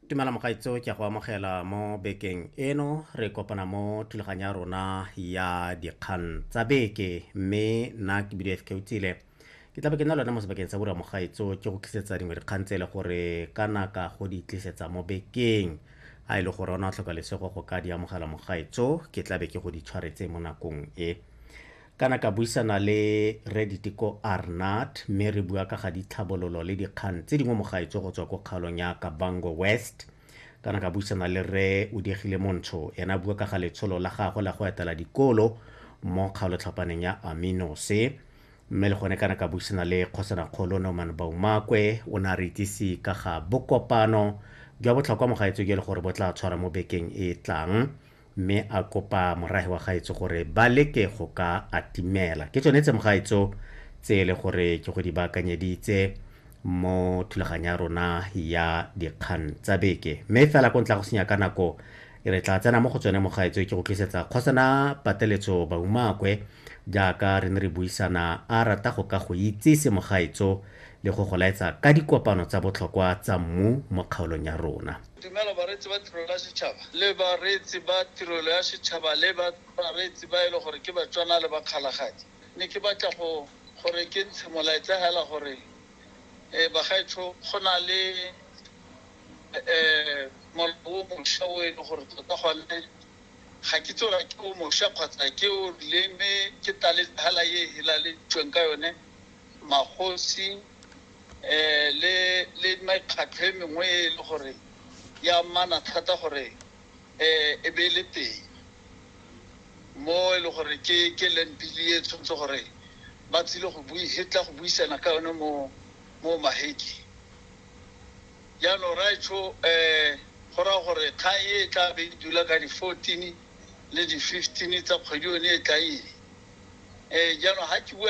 Tumela mogaitso ke go amogela mo bekeng eno re kopana mo thulaganya ya rona ya dikgang tsa beke mme nna ke BDF ke utile ke tla be ke nna lona mo sebakeng sa bura mogaitso ke go tlisetsa dingwe dikgang tse le gore kana ka go di tlisetsa mo bekeng a ile gore ona tlhoka lesego go ka di amogela mogaitso ke tla be ke go di tshwaretse mo nakong e kana ka buisana le Reditiko Arnat mme re bua ka ga ditlhabololo le dikgang tse dingwe mogaitso go tswa ko kgaolong ya Kabango West kana ka buisana le Re Udiegile Montsho ena bua ka ga letsholo la gagwe la go etela dikolo mo kgaolotlhapaneng ya Aminose mme le gone kana ka buisana le Kgosanakgolo Norman Baumakwe o na re itsisi ka ga bokopano jwa botlhokwa mogaitso ke le gore bo tla tshwara mo bekeng e tlang mme a kopa morahi wa gaetso gore ba leke go ka atimela ke tsone tse mogaitso tse le gore ke go di baakanyeditse mo thulaganya rona ya dikgang tsa beke mme fela ko ntla go senya ka nako re tla tsena mo go tsone mogaitso ke go tlisetsa Kgosana Pateletso Baumakwe jaaka re ne re buisana a rata go ka go itsise mogaitso le go laetsa ka dikopano tsa botlhokwa tsa mmu mo kgaolong ya rona. Dumela bareetsi ba tirelo ya setšhaba le bareetsi ba tirelo ya setšhaba le bareetsi ba e le gore ke batswana le bakgalagadi ne ke batla gore ke ntshe molaetsa hela gore bagaetsho go na le molao mošwa o e le gore tota gone ga ke tsora ke o mošwa kgotsa ke o leme ke tale hala ye hela le tsweng ka yone magosi le maikgatlo e mengwe e le gore ya mana thata gore e be le teng mo e le gore ke lempili e tshwanetse gore ba tsile go buisana ka yone mo Maheki jaanong raitsho go raya gore kgang e tla be e dula ka di-14 le di-15 tsa kgwedi yone e tla ile jaanong ga ke